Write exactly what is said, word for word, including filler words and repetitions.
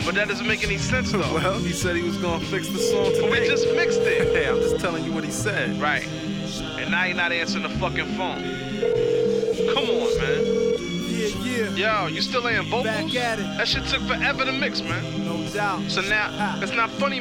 But that doesn't make any sense though. Well, he said he was gonna fix the song today. But we just mixed it. Hey, I'm just telling you what he said. Right. And now you're not answering the fucking phone. Come on, man. Yeah, yeah. Yo, you still ain't vocals? Back at it. That shit took forever to mix, man. No doubt. So now, it's not funny